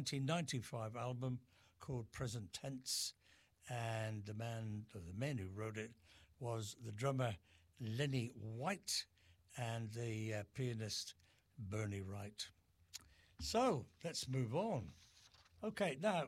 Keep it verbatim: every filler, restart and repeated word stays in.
nineteen ninety-five album called Present Tense, and the man, or the men who wrote it, was the drummer Lenny White and the uh, pianist Bernie Wright. So let's move on. Okay, now